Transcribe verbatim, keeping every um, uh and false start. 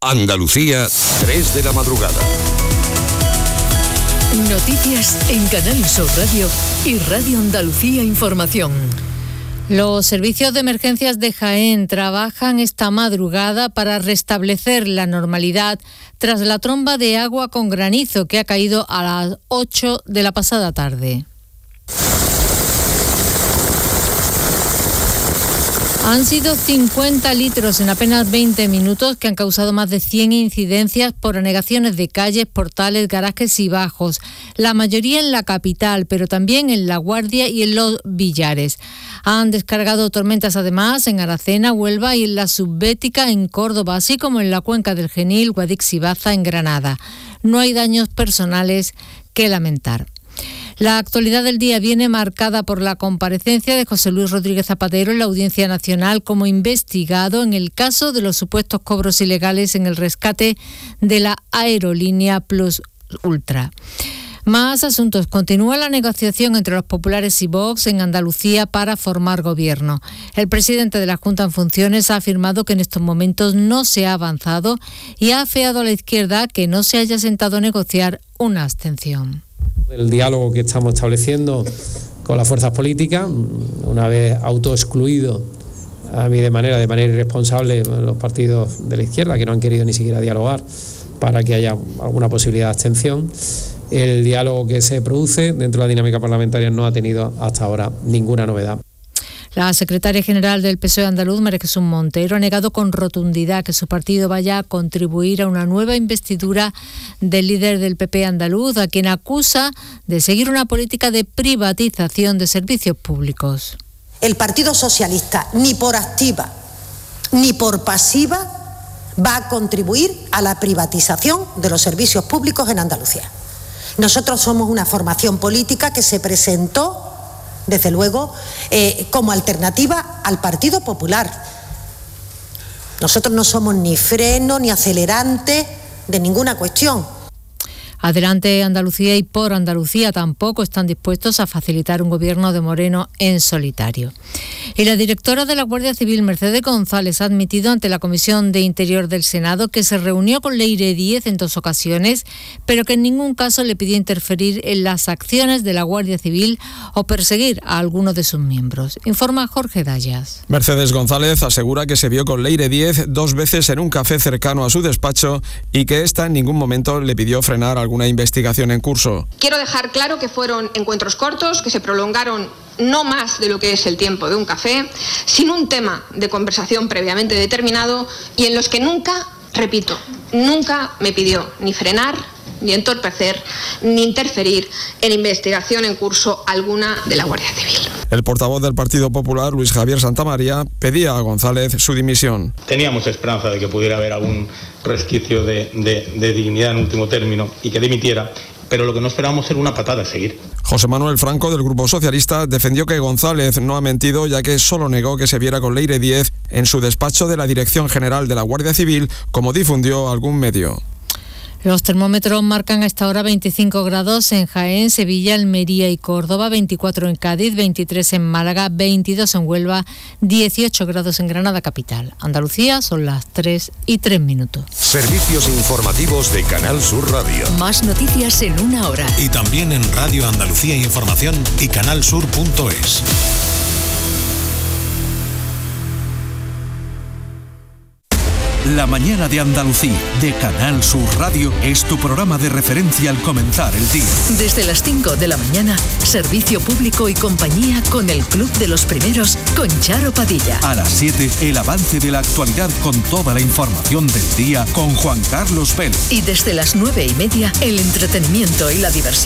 Andalucía, tres de la madrugada. Noticias en Canal Sur Radio y Radio Andalucía Información. Los servicios de emergencias de Jaén trabajan esta madrugada para restablecer la normalidad tras la tromba de agua con granizo que ha caído a las ocho de la pasada tarde. Han sido cincuenta litros en apenas veinte minutos que han causado más de cien incidencias por anegaciones de calles, portales, garajes y bajos. La mayoría en la capital, pero también en La Guardia y en Los Villares. Han descargado tormentas además en Aracena, Huelva y en la Subbética en Córdoba, así como en la cuenca del Genil, Guadix y Baza en Granada. No hay daños personales que lamentar. La actualidad del día viene marcada por la comparecencia de José Luis Rodríguez Zapatero en la Audiencia Nacional como investigado en el caso de los supuestos cobros ilegales en el rescate de la aerolínea Plus Ultra. Más asuntos. Continúa la negociación entre los populares y Vox en Andalucía para formar gobierno. El presidente de la Junta en funciones ha afirmado que en estos momentos no se ha avanzado y ha afeado a la izquierda que no se haya sentado a negociar una abstención. El diálogo que estamos estableciendo con las fuerzas políticas, una vez autoexcluido a mí de manera, de manera irresponsable los partidos de la izquierda que no han querido ni siquiera dialogar para que haya alguna posibilidad de abstención. El diálogo que se produce dentro de la dinámica parlamentaria no ha tenido hasta ahora ninguna novedad. La secretaria general del P S O E andaluz, María Jesús Montero, ha negado con rotundidad que su partido vaya a contribuir a una nueva investidura del líder del P P andaluz, a quien acusa de seguir una política de privatización de servicios públicos. El Partido Socialista, ni por activa ni por pasiva, va a contribuir a la privatización de los servicios públicos en Andalucía. Nosotros somos una formación política que se presentó, desde luego, eh, como alternativa al Partido Popular. Nosotros no somos ni freno ni acelerante de ninguna cuestión. Adelante Andalucía y por Andalucía tampoco están dispuestos a facilitar un gobierno de Moreno en solitario. Y la directora de la Guardia Civil, Mercedes González, ha admitido ante la Comisión de Interior del Senado que se reunió con Leire Díez en dos ocasiones, pero que en ningún caso le pidió interferir en las acciones de la Guardia Civil o perseguir a alguno de sus miembros. Informa Jorge Dayas. Mercedes González asegura que se vio con Leire Díez dos veces en un café cercano a su despacho y que ésta en ningún momento le pidió frenar alguna investigación en curso. Quiero dejar claro que fueron encuentros cortos, que se prolongaron no más de lo que es el tiempo de un café, sin un tema de conversación previamente determinado y en los que nunca, repito, nunca me pidió ni frenar, ni entorpecer, ni interferir en investigación en curso alguna de la Guardia Civil. El portavoz del Partido Popular, Luis Javier Santamaría, pedía a González su dimisión. Teníamos esperanza de que pudiera haber algún resquicio de, de, de dignidad en último término y que dimitiera, pero lo que no esperábamos era una patada a seguir. José Manuel Franco, del Grupo Socialista, defendió que González no ha mentido, ya que solo negó que se viera con Leire Díez en su despacho de la Dirección General de la Guardia Civil, como difundió algún medio. Los termómetros marcan a esta hora veinticinco grados en Jaén, Sevilla, Almería y Córdoba, veinticuatro en Cádiz, veintitrés en Málaga, veintidós en Huelva, dieciocho grados en Granada capital. Andalucía son las tres y tres minutos. Servicios informativos de Canal Sur Radio. Más noticias en una hora. Y también en Radio Andalucía Información y canalsur punto es. La mañana de Andalucía, de Canal Sur Radio, es tu programa de referencia al comenzar el día. Desde las cinco de la mañana, servicio público y compañía con el Club de los Primeros, con Charo Padilla. A las siete, el avance de la actualidad con toda la información del día con Juan Carlos Pérez. Y desde las nueve y media, el entretenimiento y la diversión